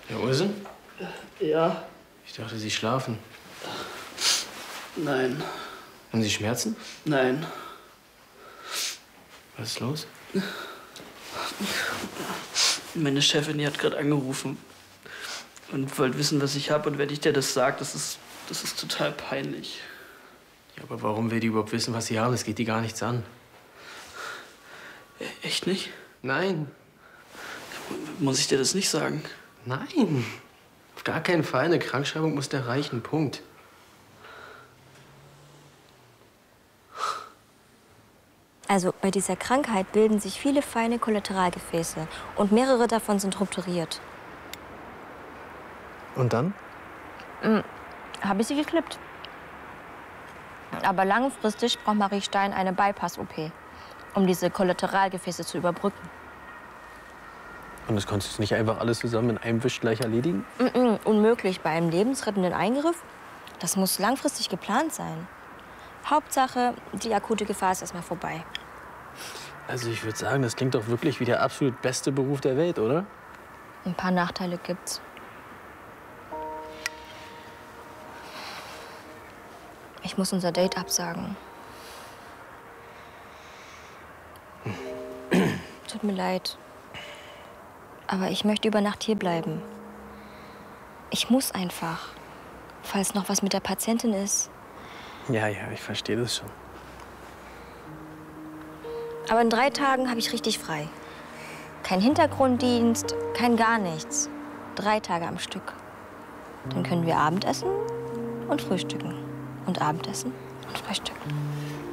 Herr Olsen? Ja. Ich dachte, Sie schlafen. Nein. Haben Sie Schmerzen? Nein. Was ist los? Meine Chefin, die hat gerade angerufen und wollte wissen, was ich habe. Und wenn ich dir das sage, das ist total peinlich. Ja, aber warum will die überhaupt wissen, was Sie haben? Es geht die gar nichts an. Echt nicht? Nein. Muss ich dir das nicht sagen? Nein. Auf gar keinen Fall. Eine Krankschreibung muss der reichen. Punkt. Also bei dieser Krankheit bilden sich viele feine Kollateralgefäße und mehrere davon sind rupturiert. Und dann? Habe ich sie geklippt. Aber langfristig braucht Marie Stein eine Bypass-OP, um diese Kollateralgefäße zu überbrücken. Und das konntest du nicht einfach alles zusammen in einem Wisch gleich erledigen? Unmöglich bei einem lebensrettenden Eingriff. Das muss langfristig geplant sein. Hauptsache, die akute Gefahr ist erstmal vorbei. Also ich würde sagen, das klingt doch wirklich wie der absolut beste Beruf der Welt, oder? Ein paar Nachteile gibt's. Ich muss unser Date absagen. Tut mir leid. Aber ich möchte über Nacht hier bleiben. Ich muss einfach. Falls noch was mit der Patientin ist. Ja, ich verstehe das schon. Aber in 3 Tagen habe ich richtig frei. Kein Hintergrunddienst, kein gar nichts. 3 Tage am Stück. Dann können wir Abendessen und frühstücken. Und Abendessen und frühstücken.